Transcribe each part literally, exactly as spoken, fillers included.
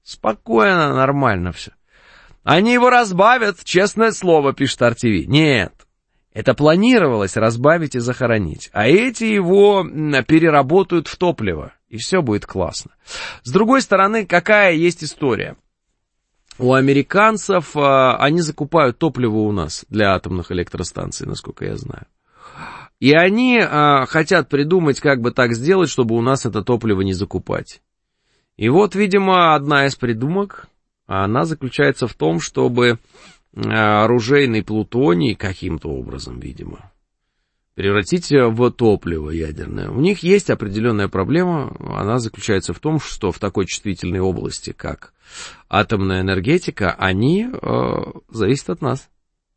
Спокойно, нормально все. Они его разбавят, честное слово, пишет ар ти ви. Нет, это планировалось разбавить и захоронить. А эти его переработают в топливо, и все будет классно. С другой стороны, какая есть история? У американцев, они закупают топливо у нас для атомных электростанций, насколько я знаю. И они хотят придумать, как бы так сделать, чтобы у нас это топливо не закупать. И вот, видимо, одна из придумок, она заключается в том, чтобы оружейный плутоний каким-то образом, видимо, превратить в топливо ядерное. У них есть определенная проблема, она заключается в том, что в такой чувствительной области, как атомная энергетика, они э, зависят от нас.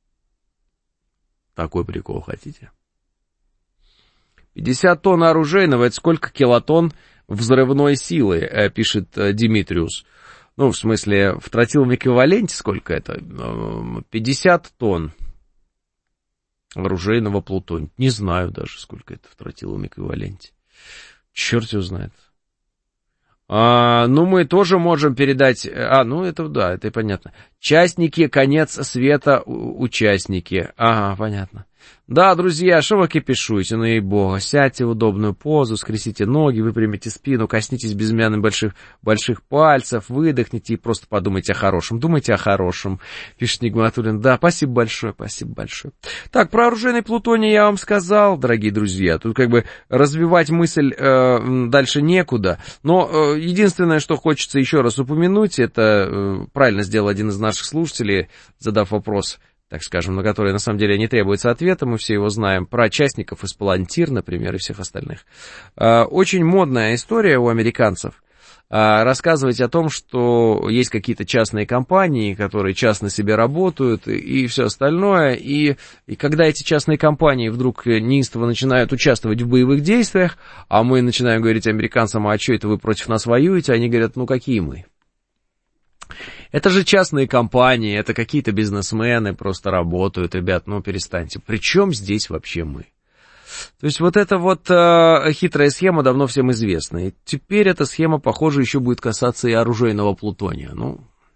Такой прикол хотите? пятьдесят тонн оружейного, это сколько килотонн взрывной силы, э, пишет э, Димитриус. Ну, в смысле, в тротиловом эквиваленте сколько это? пятьдесят тонн оружейного плутония. Не знаю даже, сколько это в тротиловом эквиваленте. Черт его знает. А, ну, мы тоже можем передать... А, ну, это да, это понятно. Частники, конец света, участники. Ага, понятно. Да, друзья, что вы кипишуете, ну ей-богу, сядьте в удобную позу, скрестите ноги, выпрямите спину, коснитесь безымянных больших, больших пальцев, выдохните и просто подумайте о хорошем. Думайте о хорошем, пишет Нигматуллин. Да, спасибо большое, спасибо большое. Так, про оружейный плутоний я вам сказал, дорогие друзья, тут как бы развивать мысль э, дальше некуда, но э, единственное, что хочется еще раз упомянуть, это э, правильно сделал один из наших слушателей, задав вопрос, так скажем, на которые на самом деле не требуется ответа, мы все его знаем, про частников из Палантир, например, и всех остальных. Очень модная история у американцев рассказывать о том, что есть какие-то частные компании, которые частно себе работают и все остальное, и, и когда эти частные компании вдруг неистово начинают участвовать в боевых действиях, а мы начинаем говорить американцам, а что это вы против нас воюете, они говорят, ну какие мы? Это же частные компании, это какие-то бизнесмены просто работают, ребят, ну перестаньте. При чем здесь вообще мы? То есть вот эта вот э, хитрая схема давно всем известна. И теперь эта схема, похоже, еще будет касаться и оружейного плутония. Ну,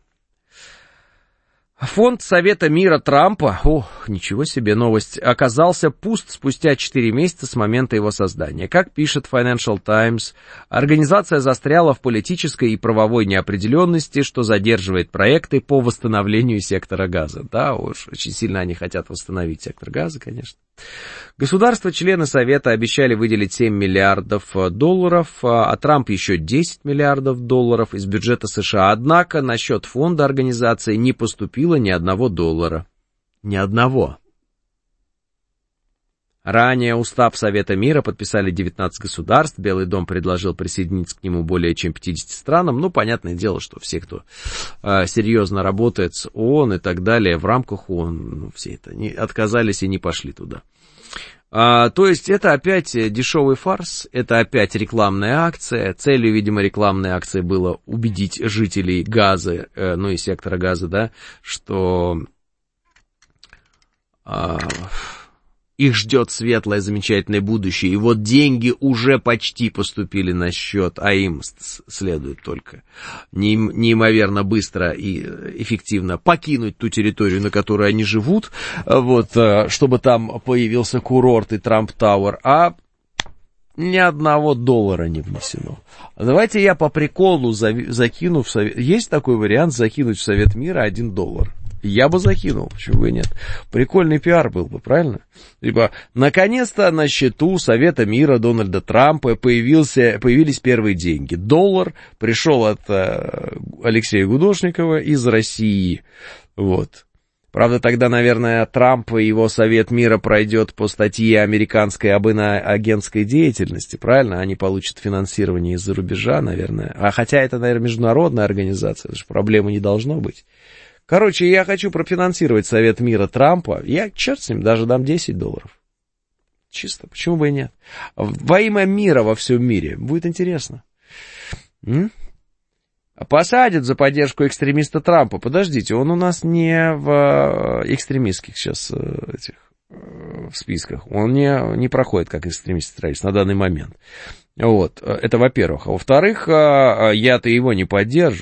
фонд Совета мира Трампа, ох, ничего себе новость, оказался пуст спустя четыре месяца с момента его создания. Как пишет Financial Times, организация застряла в политической и правовой неопределенности, что задерживает проекты по восстановлению сектора газа. Да, уж, очень сильно они хотят восстановить сектор газа, конечно. Государства-члены Совета обещали выделить семь миллиардов долларов, а Трамп еще десять миллиардов долларов из бюджета США. Однако на счет фонда организации не поступило ни одного доллара. Ни одного. Ранее устав Совета мира подписали девятнадцать государств, Белый дом предложил присоединиться к нему более чем пятидесяти странам. Ну, понятное дело, что все, кто э, серьезно работает с ООН и так далее, в рамках ООН, ну, все это не отказались и не пошли туда. А, то есть это опять дешевый фарс, это опять рекламная акция. Целью, видимо, рекламной акции было убедить жителей Газы, э, ну и сектора Газа, да, что... Э, их ждет светлое, замечательное будущее. И вот деньги уже почти поступили на счет, а им следует только неимоверно быстро и эффективно покинуть ту территорию, на которой они живут, вот, чтобы там появился курорт и Трамп Тауэр, а ни одного доллара не внесено. Давайте я по приколу закину в Совет... Есть такой вариант закинуть в Совет мира один доллар? Я бы закинул, почему бы и нет. Прикольный пиар был бы, правильно? Либо, наконец-то на счету Совета мира Дональда Трампа появился, появились первые деньги. Доллар пришел от э, Алексея Гудошникова из России. Вот. Правда, тогда, наверное, Трамп и его Совет мира пройдет по статье американской об иноагентской деятельности, правильно? Они получат финансирование из-за рубежа, наверное. А хотя это, наверное, международная организация, потому что проблемы не должно быть. Короче, я хочу профинансировать Совет мира Трампа. Я, черт с ним, даже дам десять долларов. Чисто, почему бы и нет? Во имя мира во всем мире. Будет интересно. М? Посадят за поддержку экстремиста Трампа. Подождите, он у нас не в экстремистских сейчас этих в списках. Он не, не проходит как экстремист-террорист на данный момент. Вот, это во-первых. А во-вторых, я-то его не поддержу.